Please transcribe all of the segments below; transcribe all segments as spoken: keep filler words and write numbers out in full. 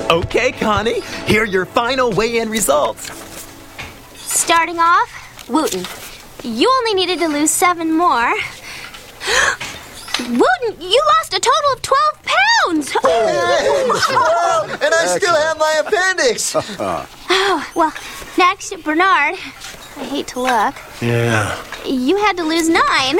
Okay, Connie, here are your final weigh-in results. Starting off, Wooten, you only needed to lose seven more. Wooten, you lost a total of twelve pounds. Oh, and I still have my appendix. Oh, well, next, Bernard. I hate to look. Yeah. You had to lose nine.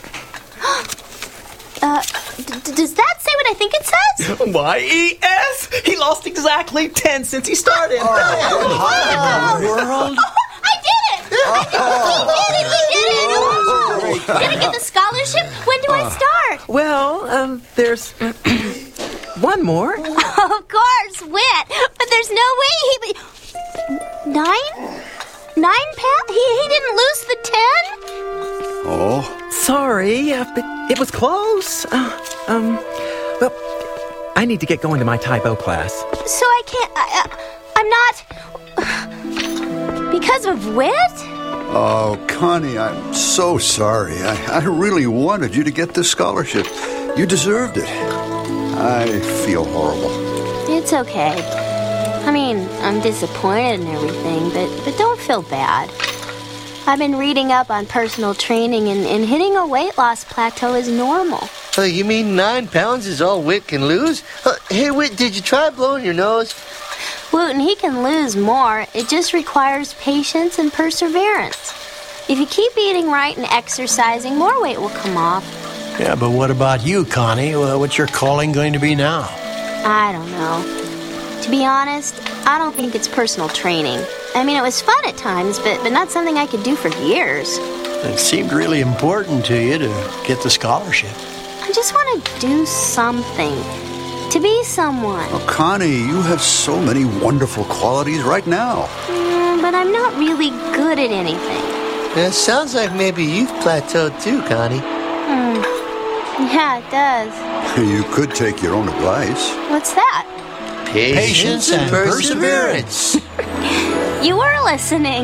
Uh, d- does that say what I think it says? Y E S! He lost exactly ten since he started. Oh, Oh, World? I did it! I did it! We did it! We did it! Did I get the scholarship? When do I start? Well, um, there's one more. Of course, Wit. But there's no way he... Nine? Nine pounds? He, he didn't lose the ten? Oh, Sorry, uh, but it was close. Uh, um, well, I need to get going to my Taibo class. So I can't... I, I, I'm not... Because of Wit? oh, Connie, I'm so sorry. I, I really wanted you to get this scholarship. You deserved it. I feel horrible. It's okay. I mean, I'm disappointed and everything, but, but don't feel bad. I've been reading up on personal training, and, and hitting a weight loss plateau is normal. Uh, you mean nine pounds is all Whit can lose? Uh, hey, Whit, did you try blowing your nose? Wooten, he can lose more. It just requires patience and perseverance. If you keep eating right and exercising, more weight will come off. Yeah, but what about you, Connie? Well, what's your calling going to be now? I don't know. To be honest, I don't think it's personal training. I mean, it was fun at times, but, but not something I could do for years. It seemed really important to you to get the scholarship. I just want to do something. To be someone. Oh, Connie, you have so many wonderful qualities right now. Mm, but I'm not really good at anything. It sounds like maybe you've plateaued too, Connie. Hmm. Yeah, it does. You could take your own advice. What's that? Patience and perseverance. You were listening.